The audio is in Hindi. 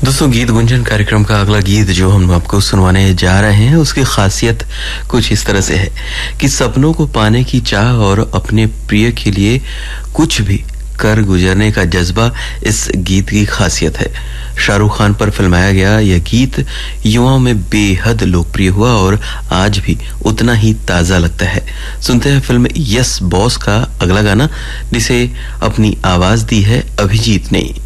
दोस्तों, गीत गुंजन कार्यक्रम का अगला गीत जो हम आपको सुनवाने जा रहे हैं उसकी खासियत कुछ इस तरह से है कि सपनों को पाने की चाह और अपने प्रिय के लिए कुछ भी कर गुजरने का जज्बा इस गीत की खासियत है। शाहरुख खान पर फिल्माया गया यह गीत युवाओं में बेहद लोकप्रिय हुआ और आज भी उतना ही ताजा लगता है। सुनते हैं फिल्म यस बॉस का अगला गाना, जिसे अपनी आवाज दी है अभिजीत ने।